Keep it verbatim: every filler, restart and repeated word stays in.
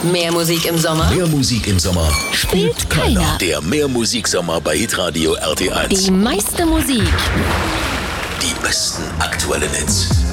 Mehr Musik im Sommer Mehr Musik im Sommer spielt keiner. Der Mehr Musiksommer bei Hitradio R T eins. Die meiste Musik. Die besten aktuellen Hits.